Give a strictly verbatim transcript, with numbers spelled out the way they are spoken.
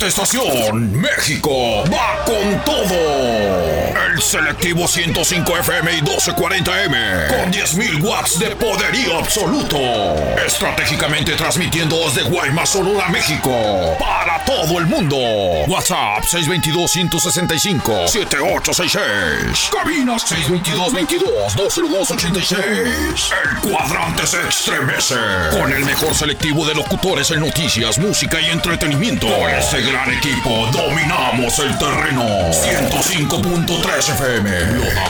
esta estación, México va con todo. El selectivo ciento cinco F M y doce cuarenta M con diez mil watts de poderío absoluto. Estratégicamente transmitiendo desde Guaymas, Sonora, México, para todo el mundo. WhatsApp seis dos dos, uno seis cinco, siete ocho seis seis. Cabinas seis dos dos, veintidós, dos cero dos, ochenta y seis. El cuadrante se estremece con el mejor selectivo de locutores en noticias, música y entretenimiento. Con este gran equipo dominamos el terreno. ciento cinco punto tres F M lo